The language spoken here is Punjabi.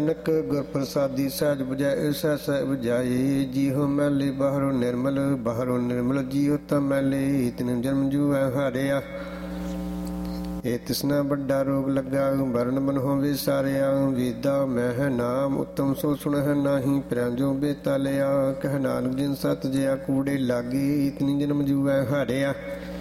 ਨਾਨਕ ਗੁਰ ਪ੍ਰਸਾਦੀ ਸਹਿਜ ਬੁਝਾਏ ਸਹਿ ਸਹਿ ਬੁਝਾਏ। ਜੀਉ ਮੈਲੇ ਬਾਹਰੋਂ ਨਿਰਮਲ, ਬਾਹਰੋਂ ਨਿਰਮਲ ਜੀਉ ਤਾਂ ਮੈਲੇ। ਤਿਨ ਜਨਮ ਜੂਐ ਹਾਰਿਆ, ਇਹ ਤਿਸਨਾ ਵੱਡਾ ਰੋਗ ਲੱਗਾ। ਵਰਨ ਮਨਹੁ ਵਿਸਾਰਿਆ, ਵੇਦਾ ਮਹਿ ਨਾਮ ਉਤਮ ਸੋ ਸੁਣਹਿ ਨਾਹੀ। ਪਿਰਾਂ ਜੋ ਬੇਤਾ ਲਿਆ, ਕਹਿ ਨਾਨਕ ਜਿਨ ਸਤ ਜਿਆ ਕੂੜੇ ਲਾਗੇ। ਤਿਨ ਜਨਮ ਜੂਐ ਹਾਰਿਆ,